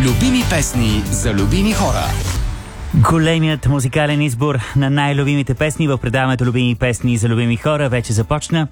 Любими песни за любими хора. Големият музикален избор на най-любимите песни в предаването Любими песни за любими хора вече започна.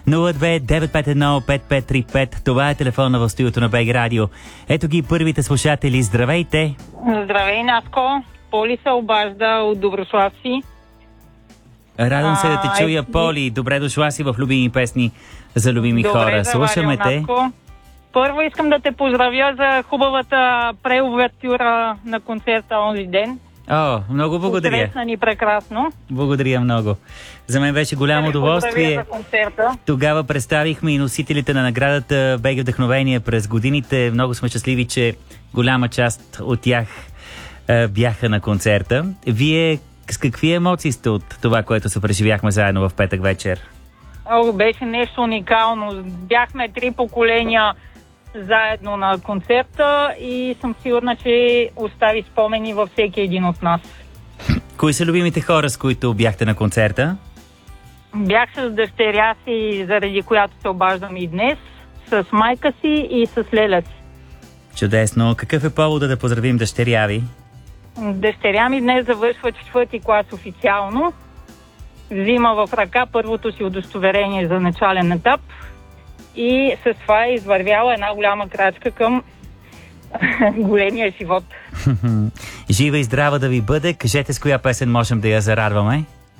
02-951-5535. Това е телефона в студиото на БГ Радио. Ето ги първите слушатели. Здравейте! Здравей, Наско! Поли се обажда от Доброслав си. Радвам се да те чуя, Поли. Добре дошла си в Любими песни за любими хора. Слушаме те. Наско. Първо искам да те поздравя за хубавата преувертюра на концерта онзи ден. О, много благодаря. Посрещна ни прекрасно. Благодаря много. За мен беше голямо удоволствие. Тогава представихме и носителите на наградата БГ Вдъхновение през годините. Много сме щастливи, че голяма част от тях бяха на концерта. Вие с какви емоции сте от това, което се преживяхме заедно в петък вечер? Беше нещо уникално. Бяхме 3 поколения заедно на концерта и съм сигурна, че остави спомени във всеки един от нас. Кои са любимите хора, с които бяхте на концерта? Бях с дъщеря си, заради която се обаждам и днес, с майка си и с леля си. Чудесно. Какъв е повода да поздравим дъщеря ви? Дъщеря ми днес завършва 4-ти клас официално. Взима в ръка първото си удостоверение за начален етап и с това е извървяла една голяма крачка към големия живот. Жива и здрава да ви бъде. Кажете с коя песен можем да я зарадваме?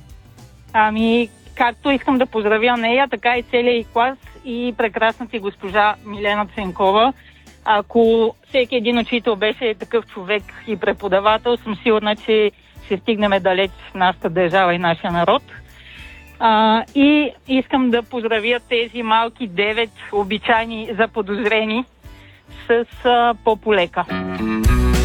Както искам да поздравя нея, така и целия и клас и прекрасната госпожа Милена Ценкова. Ако всеки един учител беше такъв човек и преподавател, съм сигурна, че ще стигнем далеч в нашата държава и нашия народ. И искам да поздравя тези малки 9 обичайни заподозрени с по-полека.